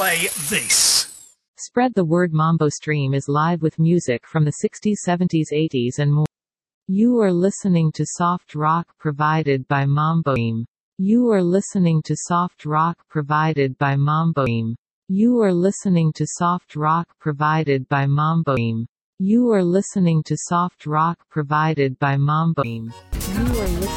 play this. Spread the word. Mambo Stream is live with music from the 60s, 70s, 80s and more. You are listening to soft rock provided by Mambo Stream. You are listening to soft rock provided by Mambo Stream. You are listening to soft rock provided by Mambo Stream. You are listening to soft rock provided by Mambo Stream. You are listening